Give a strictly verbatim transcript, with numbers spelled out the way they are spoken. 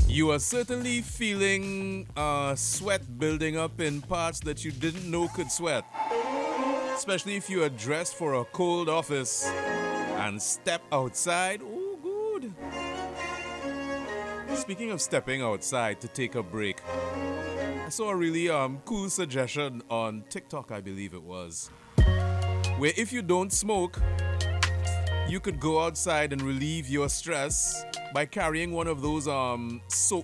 You are certainly feeling uh, sweat building up in parts that you didn't know could sweat. Especially if you are dressed for a cold office and step outside. Oh, good. Speaking of stepping outside to take a break, I saw a really um, cool suggestion on TikTok, I believe it was, where if you don't smoke, you could go outside and relieve your stress by carrying one of those um soap